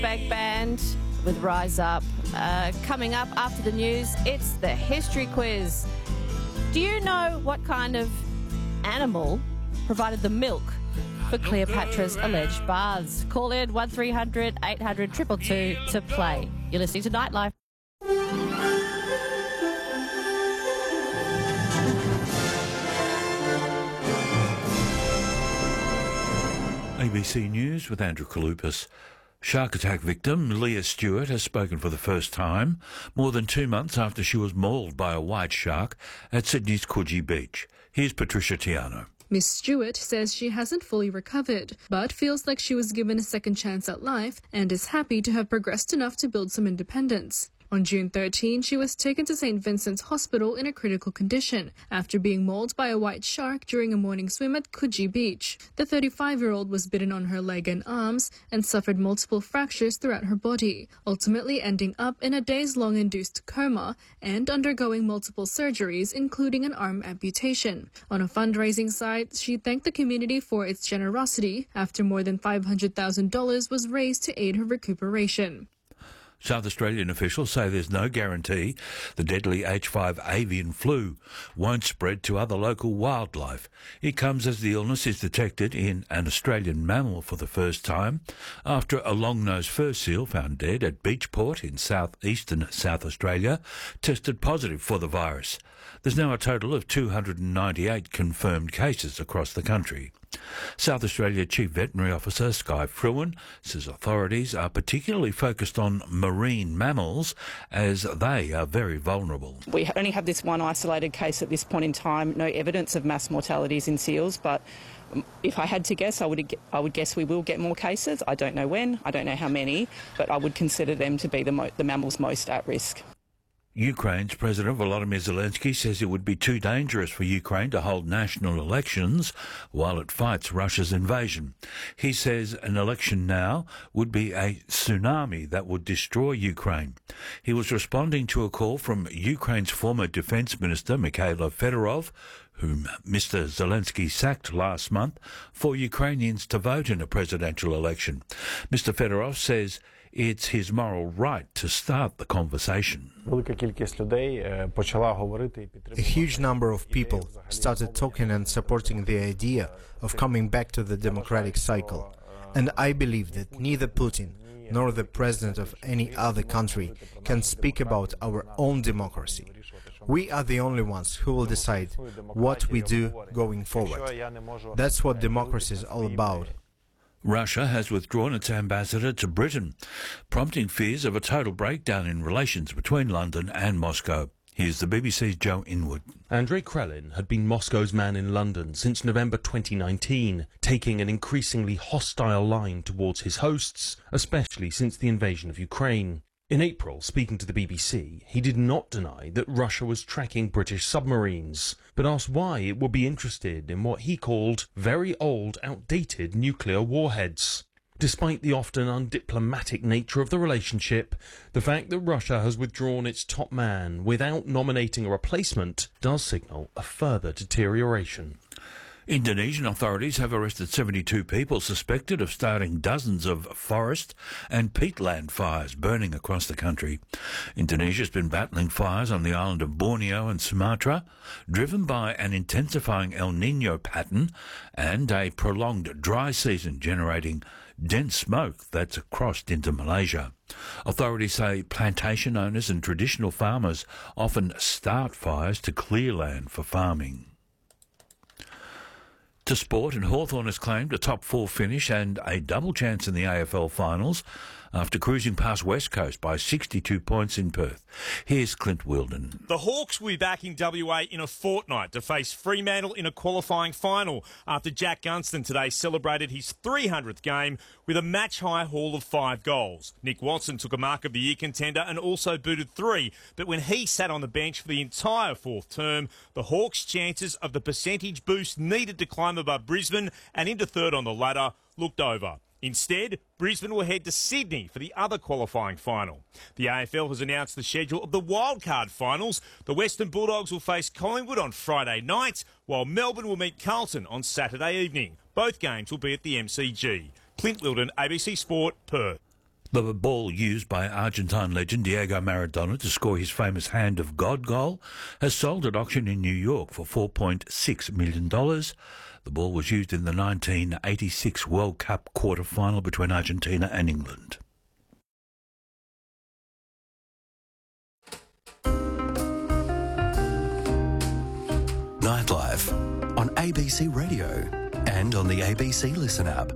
Bag Band with Rise Up. Coming up after the news, it's the history quiz. Do you know what kind of animal provided the milk for Cleopatra's alleged baths? Call in 1300 800 222 to play. You're listening to Nightlife. ABC News with Andrew Kalupas. Shark attack victim Leah Stewart has spoken for the first time, more than 2 months after she was mauled by a white shark at Sydney's Coogee Beach. Here's Patricia Tiano. Miss Stewart says she hasn't fully recovered, but feels like she was given a second chance at life and is happy to have progressed enough to build some independence. On June 13, she was taken to St. Vincent's Hospital in a critical condition after being mauled by a white shark during a morning swim at Coogee Beach. The 35-year-old was bitten on her leg and arms and suffered multiple fractures throughout her body, ultimately ending up in a days-long induced coma and undergoing multiple surgeries, including an arm amputation. On a fundraising site, she thanked the community for its generosity after more than $500,000 was raised to aid her recuperation. South Australian officials say there's no guarantee the deadly H5 avian flu won't spread to other local wildlife. It comes as the illness is detected in an Australian mammal for the first time after a long-nosed fur seal found dead at Beachport in southeastern South Australia tested positive for the virus. There's now a total of 298 confirmed cases across the country. South Australia Chief Veterinary Officer Skye Fruin says authorities are particularly focused on marine mammals as they are very vulnerable. We only have this one isolated case at this point in time, no evidence of mass mortalities in seals, but if I had to guess, I would guess we will get more cases. I don't know when, I don't know how many, but I would consider them to be the mammals most at risk. Ukraine's President Volodymyr Zelensky says it would be too dangerous for Ukraine to hold national elections while it fights Russia's invasion. He says an election now would be a tsunami that would destroy Ukraine. He was responding to a call from Ukraine's former Defence Minister Mikhailo Fedorov, whom Mr. Zelensky sacked last month, for Ukrainians to vote in a presidential election. Mr. Fedorov says it's his moral right to start the conversation. A huge number of people started talking and supporting the idea of coming back to the democratic cycle. And I believe that neither Putin nor the president of any other country can speak about our own democracy. We are the only ones who will decide what we do going forward. That's what democracy is all about. Russia has withdrawn its ambassador to Britain, prompting fears of a total breakdown in relations between London and Moscow. Here's the BBC's Joe Inwood. Andrei Krelin had been Moscow's man in London since November 2019, taking an increasingly hostile line towards his hosts, especially since the invasion of Ukraine. In April, speaking to the BBC, he did not deny that Russia was tracking British submarines, but asked why it would be interested in what he called very old, outdated nuclear warheads. Despite the often undiplomatic nature of the relationship, the fact that Russia has withdrawn its top man without nominating a replacement does signal a further deterioration. Indonesian authorities have arrested 72 people suspected of starting dozens of forest and peatland fires burning across the country. Indonesia's been battling fires on the island of Borneo and Sumatra, driven by an intensifying El Niño pattern and a prolonged dry season generating dense smoke that's crossed into Malaysia. Authorities say plantation owners and traditional farmers often start fires to clear land for farming. To sport, and Hawthorn has claimed a top four finish and a double chance in the AFL finals after cruising past West Coast by 62 points in Perth. Here's Clint Wilden. The Hawks will be back in WA in a fortnight to face Fremantle in a qualifying final after Jack Gunston today celebrated his 300th game with a match-high haul of 5 goals. Nick Watson took a Mark of the Year contender and also booted 3, but when he sat on the bench for the entire fourth term, the Hawks' chances of the percentage boost needed to climb above Brisbane and into third on the ladder looked over. Instead, Brisbane will head to Sydney for the other qualifying final. The AFL has announced the schedule of the wildcard finals. The Western Bulldogs will face Collingwood on Friday night, while Melbourne will meet Carlton on Saturday evening. Both games will be at the MCG. Clint Wilden, ABC Sport, Perth. The ball used by Argentine legend Diego Maradona to score his famous Hand of God goal has sold at auction in New York for $4.6 million. The ball was used in the 1986 World Cup quarter-final between Argentina and England. Nightlife on ABC Radio and on the ABC Listen app.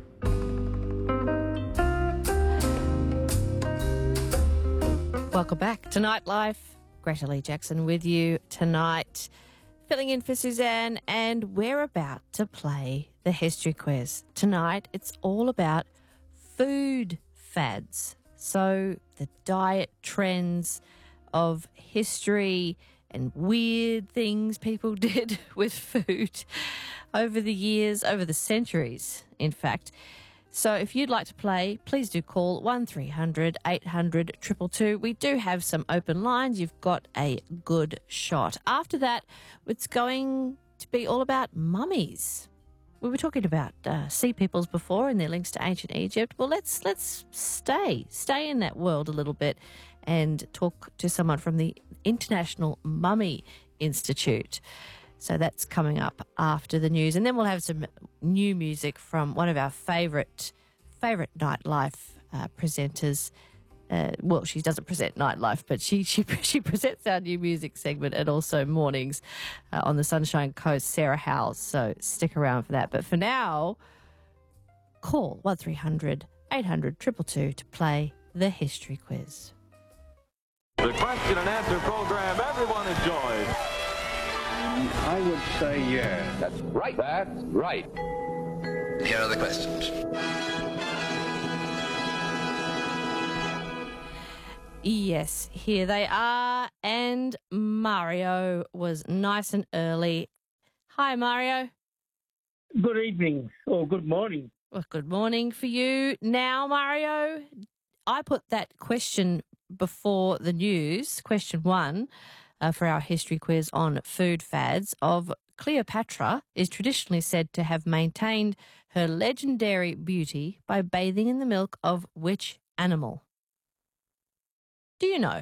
Welcome back to Nightlife. Greta Lee Jackson with you tonight, filling in for Suzanne, and we're about to play the history quiz. Tonight, it's all about food fads. So the diet trends of history and weird things people did with food over the years, over the centuries, in fact. So if you'd like to play, please do call 1300 800 222. We do have some open lines. You've got a good shot. After that, it's going to be all about mummies. We were talking about sea peoples before and their links to ancient Egypt. Well, let's stay in that world a little bit and talk to someone from the International Mummy Institute. So that's coming up after the news. And then we'll have some new music from one of our favourite nightlife presenters. Well, she doesn't present nightlife, but she presents our new music segment and also mornings on the Sunshine Coast, Sarah Howells. So stick around for that. But for now, call 1300 800 222 to play the history quiz. The question and answer program everyone enjoys. I would say yes. That's right. That's right. Here are the questions. Yes, here they are. And Mario was nice and early. Hi, Mario. Good evening or good morning. Well, good morning for you. Now, Mario, I put that question before the news, question 1, for our history quiz on food fads, of Cleopatra is traditionally said to have maintained her legendary beauty by bathing in the milk of which animal? Do you know?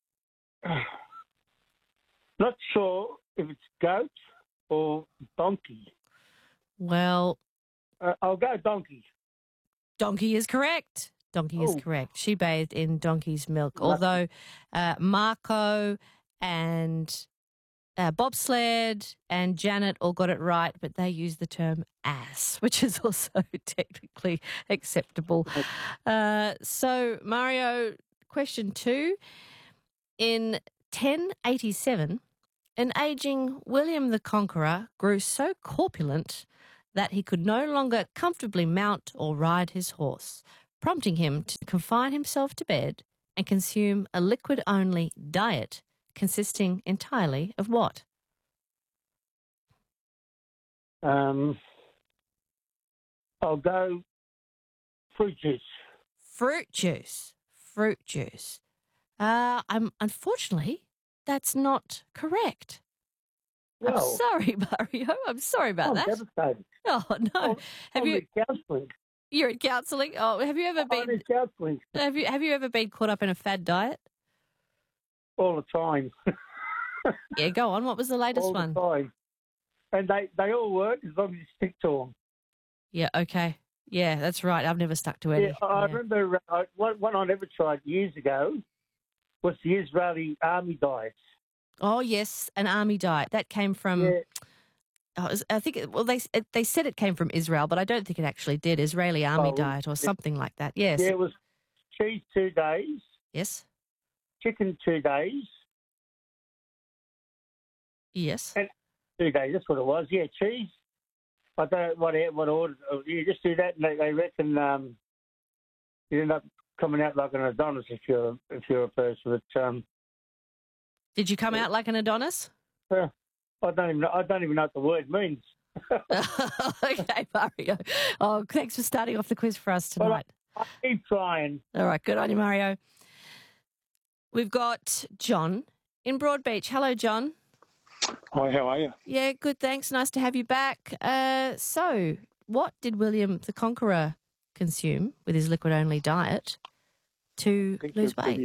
Not sure if it's goat or donkey. Well, I'll go donkey. Donkey is correct. Donkey is correct. She bathed in donkey's milk, although Marco and bobsled and Janet all got it right, but they used the term ass, which is also technically acceptable. So, Mario, question 2. In 1087, an aging William the Conqueror grew so corpulent that he could no longer comfortably mount or ride his horse, prompting him to confine himself to bed and consume a liquid-only diet consisting entirely of what? I'll go fruit juice. Fruit juice. Fruit juice. Unfortunately, that's not correct. No. I'm sorry, Mario. I'm sorry about that. I'm devastated. Oh, no. Counselling. You're at counselling? Oh, have you ever been... counselling. Have you ever been caught up in a fad diet? All the time. Yeah, go on. What was the latest one? All the time. And they all work as long as you stick to them. Yeah, okay. Yeah, that's right. I've never stuck to any. Yeah, I remember one I never tried years ago was the Israeli army diet. Oh, yes, an army diet. That came from... Yeah. I think, they said it came from Israel, but I don't think it actually did. Israeli army diet or something like that. Yes. Yeah, it was cheese 2 days. Yes. Chicken 2 days. Yes. And 2 days, that's what it was. Yeah, cheese. I don't know what order. You just do that, and they reckon you end up coming out like an Adonis if you're a person. But did you come out like an Adonis? I don't even know what the word means. Okay, Mario. Oh, thanks for starting off the quiz for us tonight. I keep trying. All right, good on you, Mario. We've got John in Broadbeach. Hello, John. Hi, how are you? Yeah, good, thanks. Nice to have you back. So, what did William the Conqueror consume with his liquid-only diet to lose weight?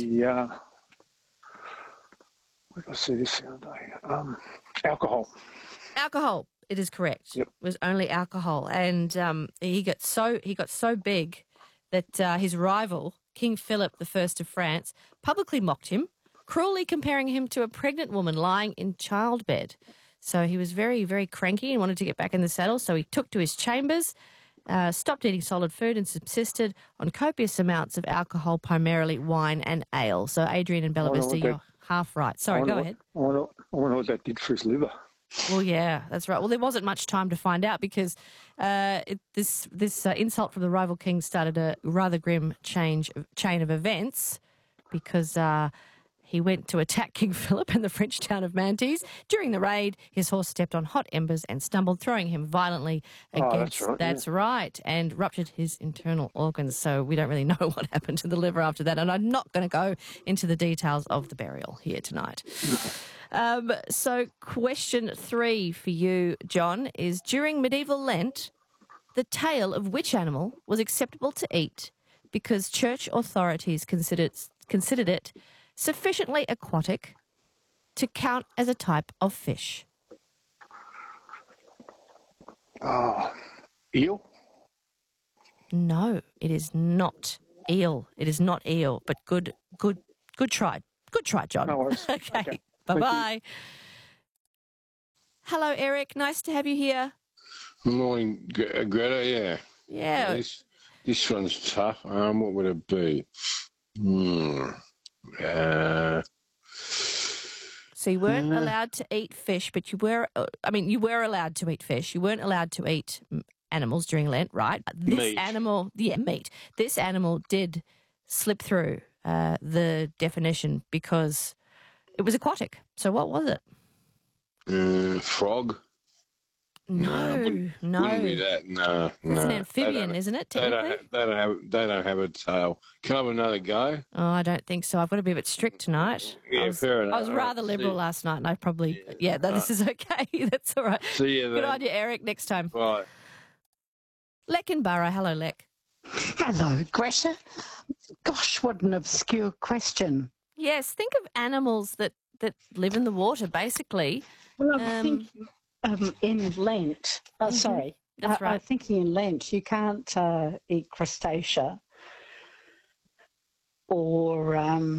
Where did I see this the other day? Alcohol. Alcohol. It is correct. Yep. It was only alcohol, and he got so big that his rival, King Philip I of France, publicly mocked him, cruelly comparing him to a pregnant woman lying in childbed. So he was very, very cranky and wanted to get back in the saddle. So he took to his chambers, stopped eating solid food, and subsisted on copious amounts of alcohol, primarily wine and ale. So Adrian and Bella Vista, you're half right. Sorry, go ahead. I wonder what that did for his liver. Well, yeah, that's right. Well, there wasn't much time to find out because this insult from the rival king started a rather grim chain of events because he went to attack King Philip in the French town of Mantes. During the raid, his horse stepped on hot embers and stumbled, throwing him violently against... That's right, and ruptured his internal organs. So we don't really know what happened to the liver after that, and I'm not going to go into the details of the burial here tonight. So question 3 for you, John, is during medieval Lent, the tail of which animal was acceptable to eat because church authorities considered it sufficiently aquatic to count as a type of fish? Eel? No, it is not eel. It is not eel, but good try. Good try, John. No worries. Okay. Bye-bye. Hello, Eric. Nice to have you here. Good morning, Greta. Yeah. Yeah. This one's tough. What would it be? So you weren't allowed to eat fish, but you were allowed to eat fish. You weren't allowed to eat animals during Lent, right? Meat. Meat. This animal did slip through the definition because it was aquatic. So what was it? Frog? No. Wouldn't be that. No. It's an amphibian, isn't it, technically? They don't have a tail. Can I have another go? Oh, I don't think so. I've got to be a bit strict tonight. Yeah, fair enough. I was rather liberal last night, and I probably... this is okay. That's all right. See you then. Good on you, Eric. Next time. Bye. Lek in Borough. Hello, Lek. Hello, Greta. Gosh, what an obscure question. Yes, think of animals that live in the water, basically. Well, I'm thinking in Lent. Sorry. That's right. I'm thinking in Lent you can't eat crustacea or,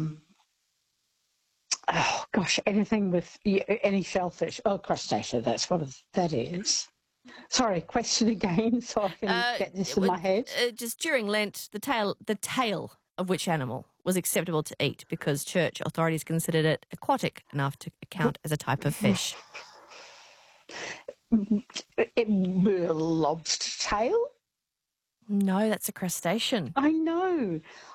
anything with any shellfish. Oh, crustacea, that's what that is. Sorry, question again so I can get this in my head. Just during Lent, the tail of which animal was acceptable to eat because church authorities considered it aquatic enough to count as a type of fish? Lobster tail? No, that's a crustacean. I know.